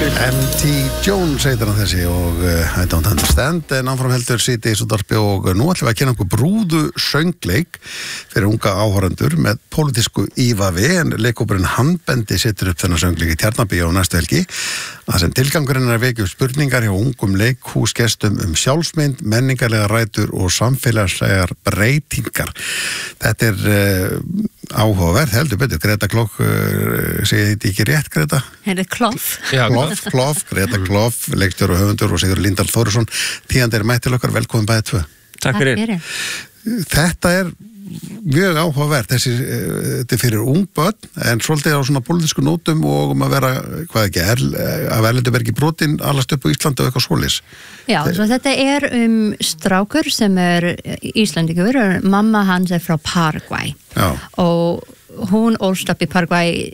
M.T. Jones heitir hann þessi og I don't understand en áfram heldur sýti í útvarpi og nú ætlum við að kynna okkur brúðu söngleik fyrir unga áhorfendur með pólitísku ívafi en leikhópurinn Handbendi setur upp þennan söngleik í Tjarnarbíó næstu helgi það sem tilgangurinn er að vekja upp spurningar hjá ungum leikhúsgestum sjálfsmynd, menningarlegar rætur og samfélagslegar breytingar. Þetta er áhugaverð, heldur betur. Greta Klokk, segið þetta ekki rétt, Greta? Þetta Kloff. Kloff, Greta Kloff, leikstjóri og höfundur og Sigurður Líndal Þórisson. Tíðandi er mætt til okkar, velkomin bæði tvö. Takk fyrir. Þetta er mjög áhugavert, þetta er fyrir ung börn, en svolítið á svona pólitísku nótum og að vera, hvað ekki, að verðlendu verið ekki brotin allast upp á Íslandi og eitthvað svoleiðis. Já, svo þetta er strákur sem er Íslandingur, mamma hans er frá Paraguay. Já. Og hún ólst upp í Paraguay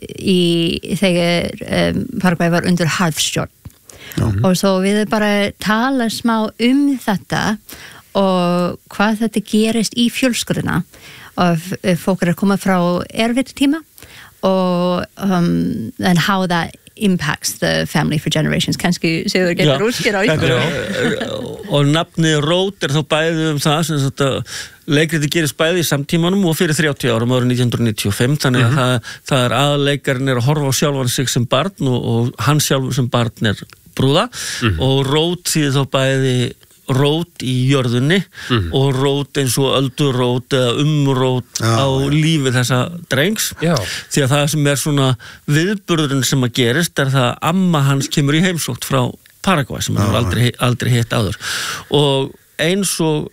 þegar Paraguay var undir harðstjórn. Og svo við bara tala smá þetta og hvað þetta gerist í fjölskylduna og fólk er að koma frá erfitt tíma og and how that impacts the family for generations. Kannski Sigur getur útskýrt á og nafnið Rót er þá bæði það sem þetta leikriti gerist bæði í samtímanum og fyrir 30 árum árið 1995 þannig að það er aðleikarinn er að horfa á sjálfan sig sem barn og hann sjálfur sem barn er brúða og Rót þýðir þá bæði rót í jörðunni og rót eins og öldurót eða umrót á lífi þessa drengs því að það sem er svona viðburðurinn sem að gerist er það að amma hans kemur í heimsókn frá Paraguay sem hann aldrei hitt áður og eins og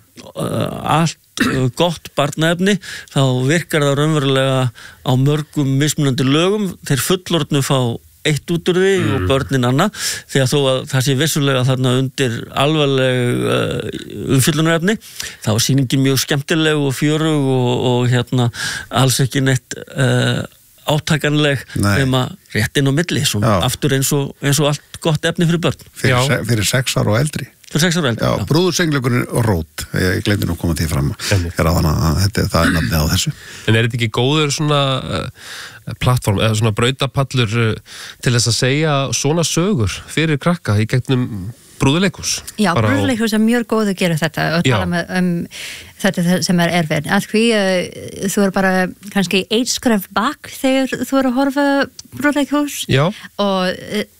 allt gott barnaefni þá virkar það raunverulega á mörgum mismunandi lögum þeir fullorðnu fá eitt út úr því og börnin annað því að þó að það sé vissulega þarna undir alvarleg umfjöllunarefni þá er sýningin mjög skemmtileg og fjörug og alls ekki neitt átakanleg nema rétt inn á milli svona aftur eins og allt gott efni fyrir börn fyrir 6 ára og eldri fyrir 6 ára og eldri já, brúðursöngleikurinn og Rót ég gleymdi nú að koma því fram það er nafnið á þessu en er þetta ekki góður svona plattform eða svona brautapallur til þess að segja svona sögur fyrir krakka í gegnum brúðuleikhús já, brúðuleikhús er mjög góð að gera þetta og tala þetta sem er erfið að því þú er bara kannski eitt skref bak þegar þú er að horfa brúðuleikhús og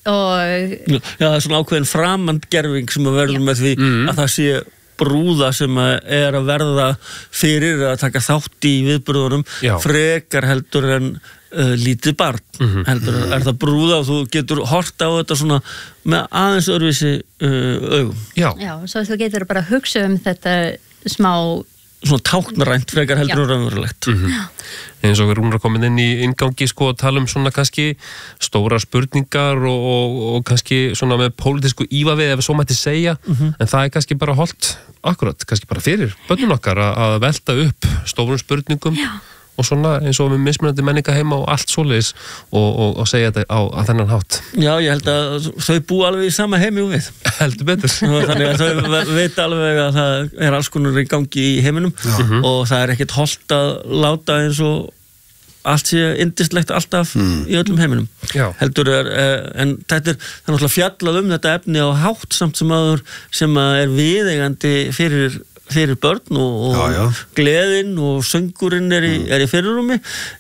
það er svona ákveðin framandgerfing sem að verður með því að það sé brúða sem er að verða fyrir að taka þátt í viðburðunum frekar heldur en lítið barn heldur er það brúða og þú getur hort á þetta svona með aðeins öðruvísi augum já, svo þú getur bara að hugsa þetta smá svona táknarænt frekar heldur og raunverulegt eins og við erum komin inn í inngangi að tala svona kannski stóra spurningar og kannski svona með pólitísku ívafi ef svo mætti segja en það er kannski bara holdt akkurat, kannski bara fyrir börnum okkar að velta upp stórum spurningum og svona eins og með mismunandi menninga heima og allt svoleiðis og segja þetta á þennan hátt. Já, ég held að þau búa alveg í sama heimi og við. Heldur betur. Þannig að þau veit alveg að það er alls konar í gangi í heiminum og það er ekkert hollt að láta eins og allt sé yndislegt alltaf í öllum heiminum. Heldur en þetta er náttúrulega fjallað þetta efni á hátt samt sem aður sem er viðeigandi fyrir börn og gleðin og söngurinn er í fyrirrúmi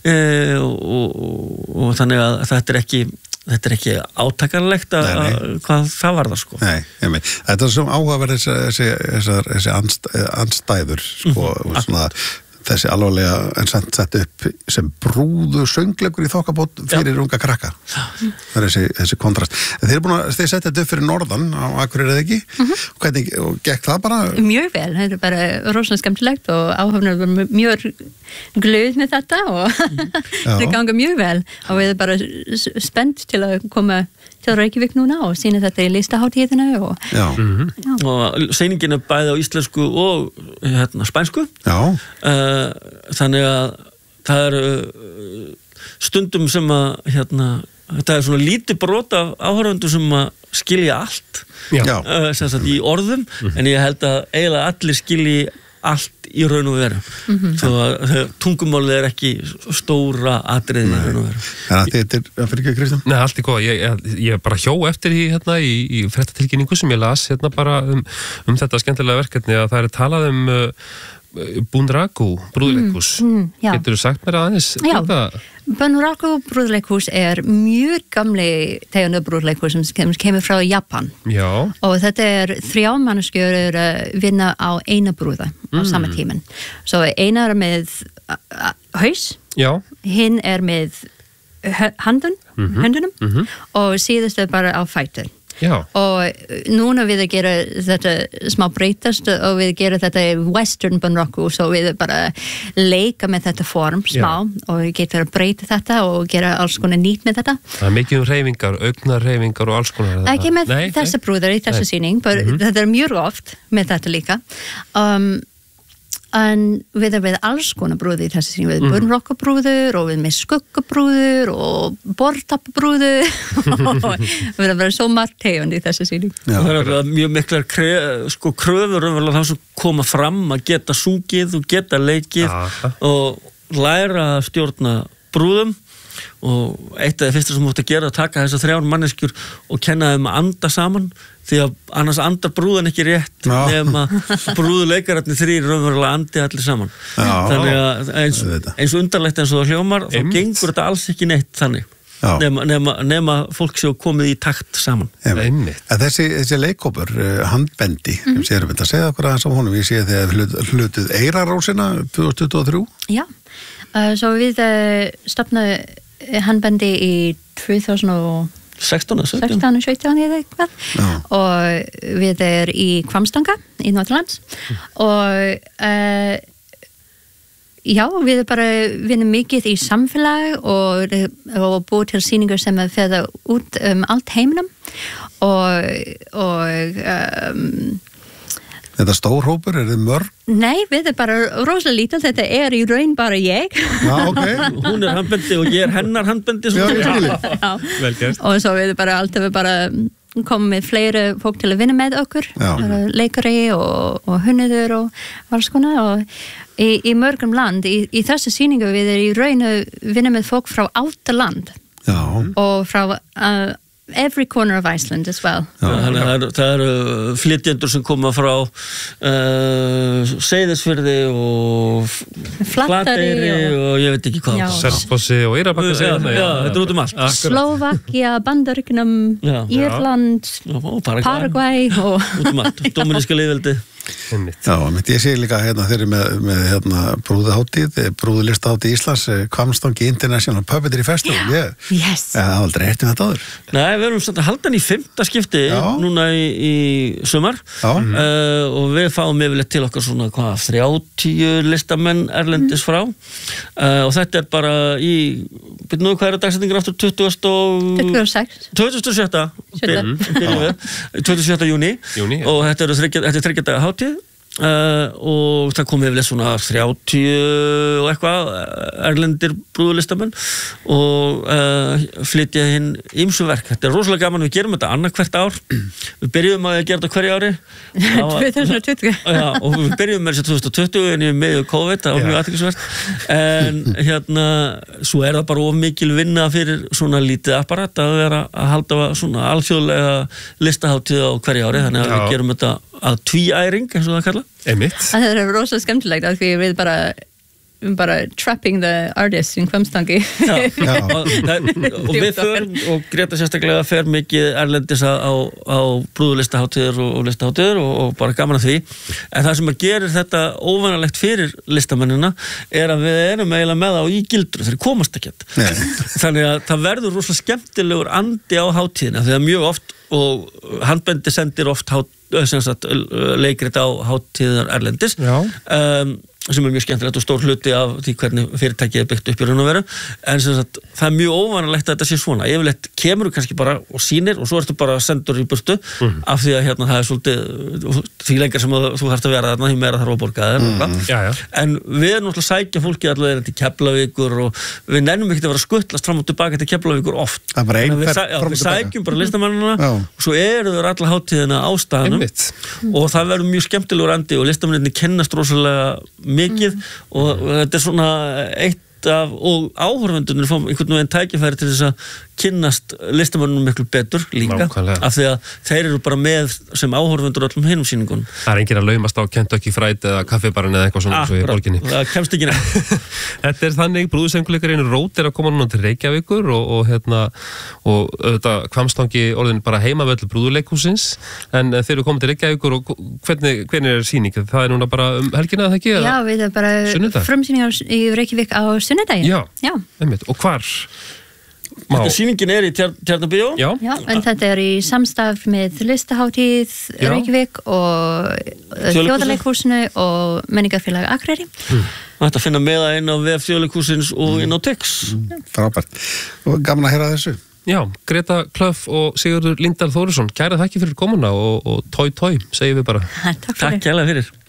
og þannig að þetta er ekki átakanlegt hvað það var það sko. Nei, þetta er sem áhugaverð þessi andstæður sko, svona þessi alvarlega en sett upp sem brúðu söngleikur í þokkabót fyrir unga krakka. Það er þessi kontrast. Þeir eru búin að setja þetta upp fyrir norðan á Akureyri eða ekki? Hvernig gekk það bara? Mjög vel. Það er bara rosalega skemmtilegt og áhöfnir var mjög glöð með þetta og það ganga mjög vel og við erum bara spennt til að koma til Reykjavík núna og sína þetta í listahátíðina og sýningin er bæði á íslensku og spænsku þannig að það eru stundum sem að þetta er svona lítið brot af áhorfendum sem að skilja allt sem sagt í orðum en ég held að eiginlega allir skilji allt í raun og veru svo að tungumálið ekki stóra atriði í raun og veru. Þetta fyrir ekki Kristján? Nei, allt í góð, ég bara hjó eftir því hérna í fréttatilkynningu sem ég las hérna bara þetta skemmtilega verkefni að það talað Bunraku brúðleikhús. Getur þú sagt mér aðeins? Já, Bunraku brúðleikhús mjög gamli tegund brúðleikhús sem kemur frá Japan. Já. Og þetta 3 manneskjur vinna á eina brúða á sama tíman. Svo eina með haus, hinn með höndunum og síðast bara á fætur. Já. Og núna við gera þetta smá breytast og við gera þetta Western Bunraku svo við bara leika með þetta form smá og við getum að breyta þetta og gera alls konar nýtt með þetta. Það mikið hreyfingar, augnarhreyfingar og alls konar. Ekki með þessa brúðar í þessu sýning, þetta mjög oft með þetta líka. En við með alls konar brúði í þessu sýning, við Bunraku-brúður og við með skuggabrúður og bortapabrúður og við bara svo margt tegund í þessu sýning. Það mjög miklar kröfur það sem koma fram að geta sungið og geta leikið og læra að stjórna brúðum og eitt af því fyrsta sem þú átt að gera að taka þessar 3 manneskjur og kenna þeim að anda saman því að annars andar brúðan ekki rétt nema brúðuleikararnir 3 raunverulega andi allir saman. Þannig að eins undarlegt eins og það hljómar þá gengur þetta alls ekki neitt þannig nema fólk séu komið í takt saman. Þessi leikhópur handbendi sem séum þetta að segja okkur aðeins á honum ég sé þegar hlutuð Eirarósina 2023. Já, svo við stofnaði handbendi í 2016 eða eitthvað og við í Hvammstanga í Norðurlands og já, við bara vinnum mikið í samfélag og búið til sýningar sem ferða út allt heiminum og Þetta stór hópur, þið mörg? Nei, við bara rosalega lítil, þetta í raun bara ég. Já, ok. Hún handbendi og ég hennar handbendi. Já, vel gert. Og svo við bara alltaf komum með fleiri fólk til að vinna með okkur, leikari og hunniður og alls konar og í mörgum land, í þessu sýningu við í raun að vinna með fólk frá 8 land og frá every corner of Iceland as well. Það flytjendur sem koma frá Seyðisfirði og Flateyri og ég veit ekki hvað. Selfossi og Eyrarbakka þetta út allt. Slovakia, Bandaríkjunum, Írland, Paraguay og út allt. Dóminíska lýðveldi. Já, ég sé líka þeir með brúðuhátíð, brúðulistahátíð Íslands, Hvammstangi International Puppetry Festival. Yes. Það var aldrei rétt þetta áður. Nei, við erum að halda hann í 5. skipti núna í sumar og við fáum yfirleitt til okkar svona 30 listamenn erlendis frá og þetta bara hvað dagsetningur aftur? 27. júní og þetta 3 daga hátíð og það kom yfirleitt svona 30 og eitthvað erlendir brúðulistamenn og flytja hinn ýmsu verk. Þetta rosalega gaman, við gerum þetta annað hvert ár. Við byrjum að gera þetta hverju ári 2020 og við byrjum með þessi 2020 en ég með COVID, það var mjög athyglisvert en svo það bara of mikil vinna fyrir svona lítið apparat að vera að halda svona alþjóðlega listahátíð á hverju ári, þannig að við gerum þetta að tvíæring, eins og það kalla. Það rosalega skemmtilegt að við bara trapping the artists in Hvammstangi. Og við förum og Greta sérstaklega fer mikið erlendis á brúðulistaháttíðir og listaháttíðir og bara gaman að því. En það sem gerir þetta óvanalegt fyrir listamennina að við erum eiginlega með á í gildru, þeir komast ekkert. Þannig að það verður rosalega skemmtilegur andi á hátíðina, þegar mjög oft og handbendi sendir oft leikrit á hátíðar erlendis sem mjög skemmtilegt og stór hluti af því hvernig fyrirtækið byggt upp í raun og veru, en sem sagt, það mjög óvanalegt að þetta sé svona. Yfirleitt kemur þú kannski bara og sýnir og svo ertu bara sendur í burtu af því að hérna það svolítið því lengar sem þú þarft að vera þarna, því meira þarf að borga þér. En við erum náttúrulega að sækja fólki allavega til Keflavíkur og við nennum ekki að vera skuttlast fram og tilbaka til Keflavíkur oft. Við sækjum bara listamannina og svo eru þau alla hátíðina á staðnum og það verður mjög skemmtilegur andi og listamannirnir kynnast rosalega mikið og þetta er svona eitt af, og áhorfendurnir fá einhvern veginn tækifæri til þess að kynnast listamönnum miklu betur líka af því að þeir eru bara með sem áhorfendur öllum hinum sýningunum. Það enginn að laumast á Kentucky Fried eða kaffibarinn eða eitthvað svona svo í borginni. Það kemst ekki nefn. Þetta þannig, brúðsöngleikarinn Rót að koma núna til Reykjavíkur og þetta Hvammstangi orðin bara heimavöldu brúðuleikhúsins en þeir eru komið til Reykjavíkur og hvernig er sýning? Það er núna bara helgina það ekki? Já, við erum bara frumsýning í Reykjavík á sunnudaginn. Já. Og hvar? Þetta sýningin er í Tjarnarbíó. Já, en þetta er í samstarf með Listahátíð Reykjavík og Þjóðarleikhúsinu og Menningarfélag Akureyri. Þetta finna með það inn á vef Þjóðarleikhúsins og inn á Tix. Frábært. Og gaman að heyra þessu. Já, Greta Klöff og Sigurður Líndal Þórisson, kæra þakki fyrir komuna og tói, segjum við bara. Takk fyrir. Takk kærlega fyrir.